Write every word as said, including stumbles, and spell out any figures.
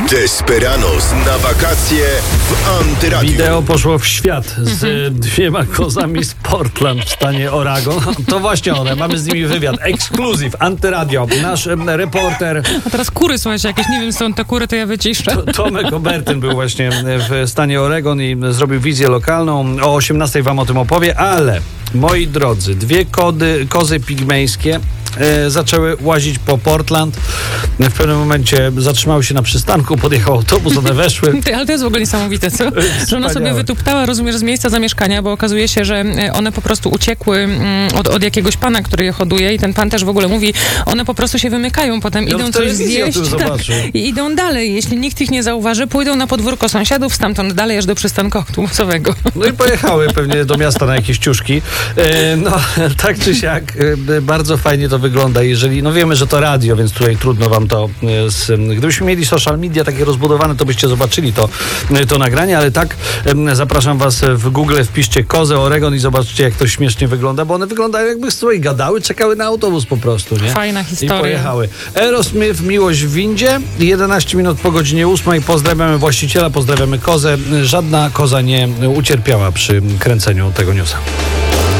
Desperados na wakacje w Antyradiu. Wideo poszło w świat z mhm. dwiema kozami z Portland w stanie Oregon. To właśnie one, mamy z nimi wywiad. Ekskluzyw, Antyradio. Nasz reporter... A teraz kury, słuchajcie, jakieś, nie wiem, są te kury, to ja wyciszę. To, Tomek Obertyn był właśnie w stanie Oregon i zrobił wizję lokalną. O osiemnastej wam o tym opowie, ale moi drodzy, dwie kody, kozy pigmejskie e, zaczęły łazić po Portland. W pewnym momencie zatrzymały się na przystanku, podjechał autobus, one weszły. Ty, ale to jest w ogóle niesamowite, co? Że ona sobie wytuptała, rozumiesz, z miejsca zamieszkania, bo okazuje się, że one po prostu uciekły od, od jakiegoś pana, który je hoduje i ten pan też w ogóle mówi, one po prostu się wymykają, potem ja idą coś zjeść tak, i idą dalej. Jeśli nikt ich nie zauważy, pójdą na podwórko sąsiadów, stamtąd dalej aż do przystanku autobusowego. No i pojechały pewnie do miasta na jakieś ciuszki. No, tak czy siak, bardzo fajnie to wygląda. Jeżeli, no wiemy, że to radio, więc tutaj trudno wam to... Z, gdybyśmy mieli social media takie rozbudowane, to byście zobaczyli to, to nagranie, ale tak zapraszam was w Google, wpiszcie kozę Oregon i zobaczcie, jak to śmiesznie wygląda, bo one wyglądają jakby sobie gadały, czekały na autobus po prostu, nie? Fajna historia. I pojechały. Aerosmith, Miłość w windzie, jedenaście minut po godzinie ósmej. Pozdrawiamy właściciela, pozdrawiamy kozę. Żadna koza nie ucierpiała przy kręceniu tego newsa.